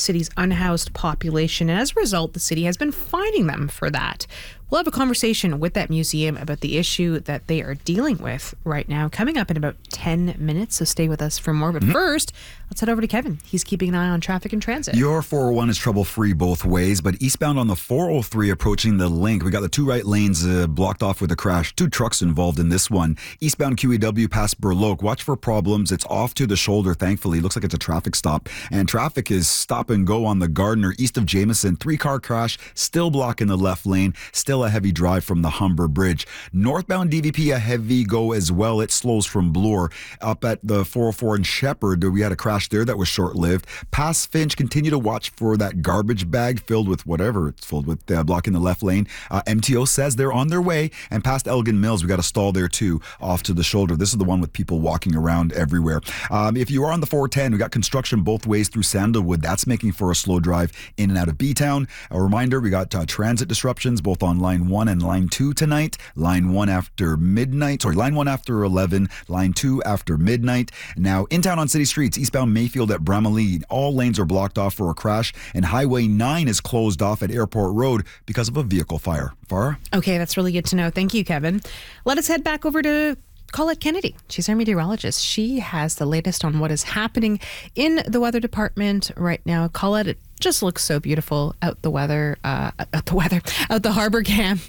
city's unhoused population. And as a result, the city has been fining them for that. We'll have a conversation with that museum about the issue that they are dealing with right now, coming up in about 10 minutes. So stay with us for more. But first, let's head over to Kevin. He's keeping an eye on traffic and transit. Your 401 is trouble-free both ways, but eastbound on the 403 approaching the link, we got the two right lanes blocked off with a crash. Two trucks involved in this one. Eastbound QEW past Burloak. Watch for problems. It's off to the shoulder, thankfully. Looks like it's a traffic stop. And traffic is stop and go on the Gardner east of Jameson. 3-car crash, still blocking the left lane. Still a heavy drive from the Humber Bridge. Northbound DVP, a heavy go as well. It slows from Bloor. Up at the 404 in Shepherd, we had a crash there that was short-lived. Past Finch, continue to watch for that garbage bag filled with whatever it's filled with, blocking the left lane. MTO says they're on their way. And past Elgin Mills, we got a stall there too, off to the shoulder. This is the one with people walking around everywhere. If you are on the 410, we got construction both ways through Sandalwood. That's making for a slow drive in and out of B-Town. A reminder, we got transit disruptions both on line 1 and line 2 tonight. Line 1 after 11, line 2 after midnight. Now, in town on city streets, eastbound Mayfield at Bramalea, all lanes are blocked off for a crash, and Highway 9 is closed off at Airport Road because of a vehicle fire. Farah? Okay, that's really good to know. Thank you, Kevin. Let us head back over to Colette Kennedy. She's our meteorologist. She has the latest on what is happening in the weather department right now. Colette, it just looks so beautiful out the harbor cam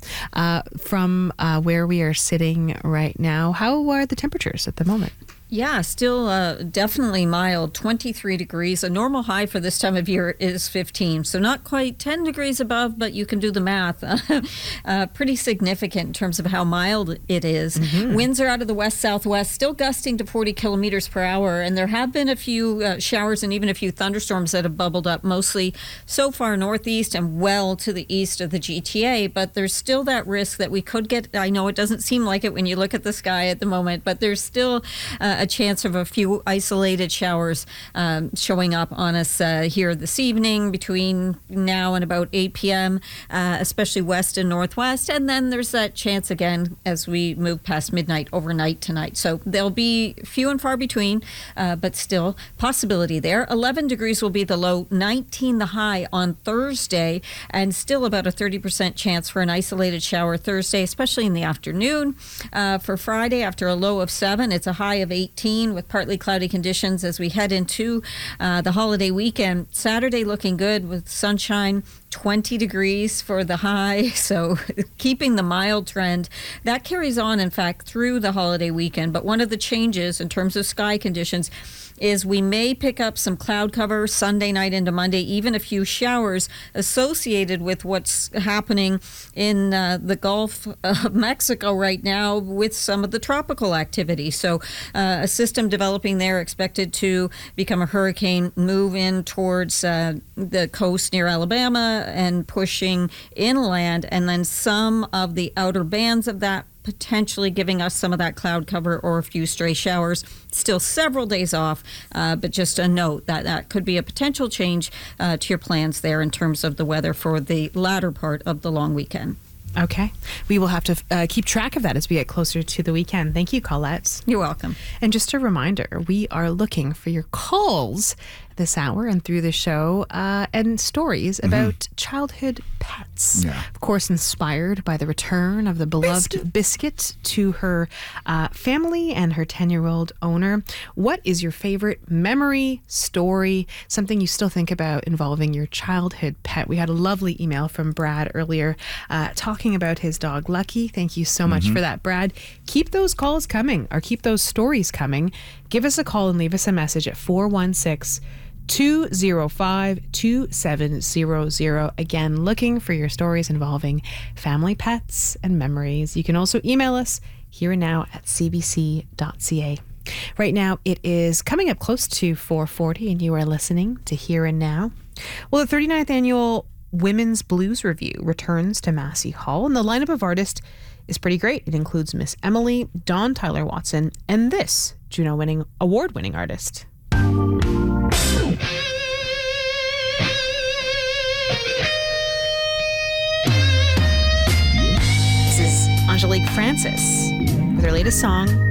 from where we are sitting right now. How are the temperatures at the moment? Yeah, still definitely mild, 23 degrees. A normal high for this time of year is 15, so not quite 10 degrees above, but you can do the math. Pretty significant in terms of how mild it is. Mm-hmm. Winds are out of the west-southwest, still gusting to 40 kilometers per hour, and there have been a few showers and even a few thunderstorms that have bubbled up, mostly so far northeast and well to the east of the GTA, but there's still that risk that we could get, I know it doesn't seem like it when you look at the sky at the moment, but there's still a chance of a few isolated showers showing up on us here this evening between now and about 8 p.m., especially west and northwest. And then there's that chance again as we move past midnight overnight tonight. So they'll be few and far between, but still possibility there. 11 degrees will be the low, 19 the high on Thursday, and still about a 30% chance for an isolated shower Thursday, especially in the afternoon. For Friday, after a low of 7, it's a high of 18 with partly cloudy conditions as we head into the holiday weekend. Saturday looking good with sunshine, 20 degrees for the high, so keeping the mild trend. That carries on, in fact, through the holiday weekend. But one of the changes in terms of sky conditions is we may pick up some cloud cover Sunday night into Monday, even a few showers associated with what's happening in the Gulf of Mexico right now with some of the tropical activity. So a system developing there expected to become a hurricane, move in towards the coast near Alabama and pushing inland, and then some of the outer bands of that potentially giving us some of that cloud cover or a few stray showers. Still several days off, but just a note that that could be a potential change to your plans there in terms of the weather for the latter part of the long weekend. Okay. We will have to keep track of that as we get closer to the weekend. Thank you, Colette. You're welcome. And just a reminder, we are looking for your calls this hour and through the show and stories about childhood pets. Yeah. Of course, inspired by the return of the beloved Biscuit to her family and her 10-year-old owner. What is your favorite memory, story, something you still think about involving your childhood pet? We had a lovely email from Brad earlier talking about his dog, Lucky. Thank you so much for that, Brad. Keep those calls coming, or keep those stories coming. Give us a call and leave us a message at 416-205-2700. Again, looking for your stories involving family pets and memories. You can also email us here and now at cbc.ca. Right now, it is coming up close to 4:40, and you are listening to Here and Now. Well, the 39th annual Women's Blues Review returns to Massey Hall, and the lineup of artists is pretty great. It includes Miss Emily, Dawn Tyler Watson, and this Juno-winning, award-winning artist. This is Angelique Francis with her latest song,